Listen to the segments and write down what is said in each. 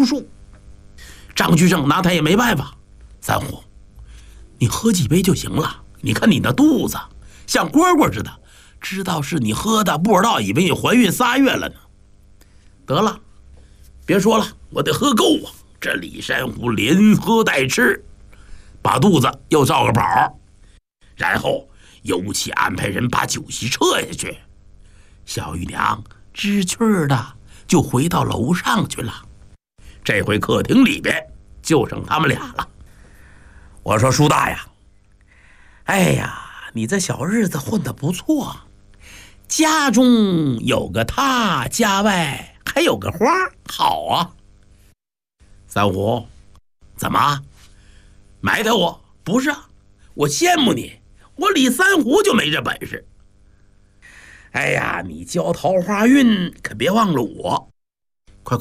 数。张居正拿他也没办法，三虎，你喝几杯就行了。你看你那肚子像蝈蝈似的，知道是你喝的，不知道以为你怀孕3月了呢。得了，别说了，我得喝够啊！这李山虎连喝带吃，把肚子又照个饱，然后尤其安排人把酒席撤下去。小玉娘知趣儿的就回到楼上去了。这回客厅里边就剩他们俩了。我说叔大呀，哎呀，你这小日子混得不错，家中有个他，家外还有个花，好啊。三虎，怎么埋汰我？不是啊，我羡慕你，我李三虎就没这本事。哎呀，你交桃花运可别忘了我。快，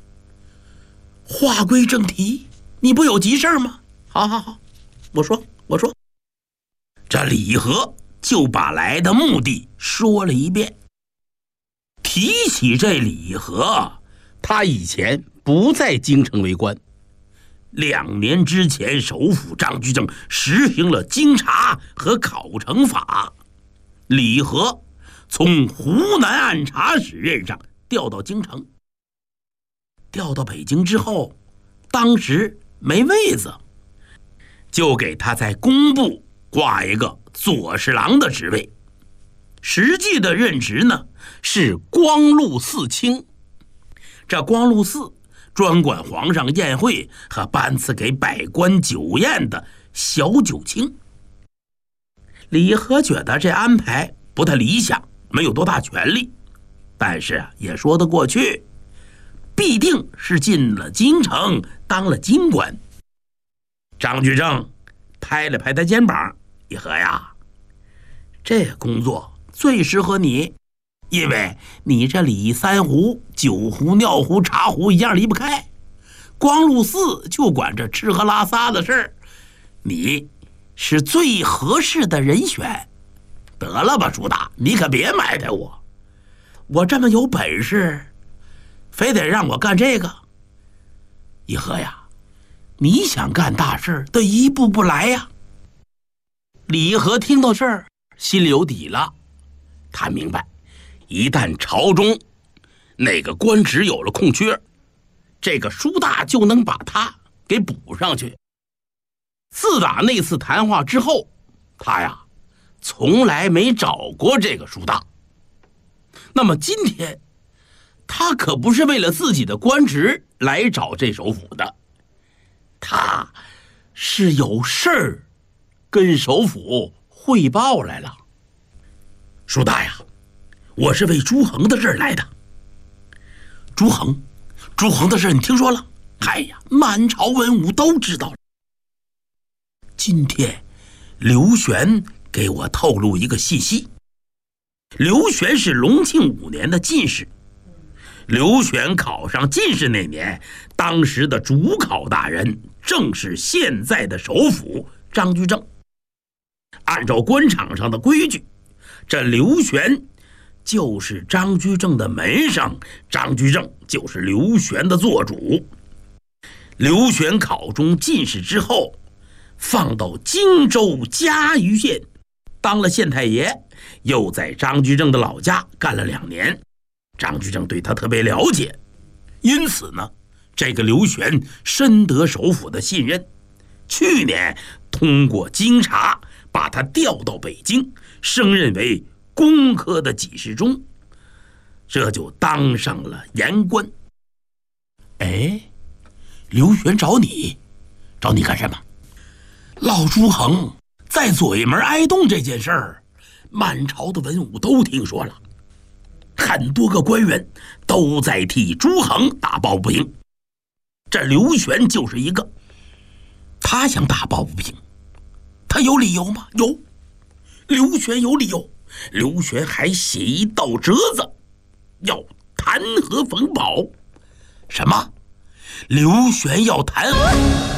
话归正题，你不有急事吗？好，我说，这李和就把来的目的说了一遍。提起这李和，他以前不在京城为官，2年之前首辅张居正实行了京察和考成法，李和从湖南按察使任上调到京城。调到北京之后，当时没位子，就给他在工部挂一个左侍郎的职位，实际的任职呢是光禄寺卿。这光禄寺专管皇上宴会和颁赐给百官酒宴的小酒卿。李和觉得这安排不太理想，没有多大权力，但是也说得过去，必定是进了京城当了京官。张居正拍了拍他肩膀，李和呀，这工作最适合你，因为你这李三壶、酒壶、尿壶、茶壶一样离不开，光禄寺就管这吃喝拉撒的事儿，你是最合适的人选。得了吧，朱大，你可别埋汰我，我这么有本事，非得让我干这个？李和呀，你想干大事得一步步来呀。李和听到这儿心里有底了，他明白一旦朝中哪个官职有了空缺，这个舒大就能把他给补上去。自打那次谈话之后，他呀从来没找过这个舒大。那么今天他可不是为了自己的官职来找这首府的，他是有事儿跟首府汇报来了。舒大呀，我是为朱恒的事儿来的。朱恒的事你听说了？哎呀，满朝文武都知道了。今天刘玄给我透露一个信息，刘玄是隆庆5年的进士。刘玄考上进士那年，当时的主考大人正是现在的首辅张居正。按照官场上的规矩，这刘玄就是张居正的门生，张居正就是刘玄的做主。刘玄考中进士之后，放到荆州嘉鱼县当了县太爷，又在张居正的老家干了2年。张居正对他特别了解，因此呢，这个刘玄深得首辅的信任。去年通过京察把他调到北京，升任为工科的给事中，这就当上了言官。哎，刘玄找你干什么？老朱恒在左卫门挨冻这件事儿，满朝的文武都听说了，很多个官员都在替朱恒打抱不平。这刘玄就是一个，他想打抱不平，他有理由吗？有，刘玄有理由。刘玄还写一道折子，要弹劾冯保。什么？刘玄要弹劾？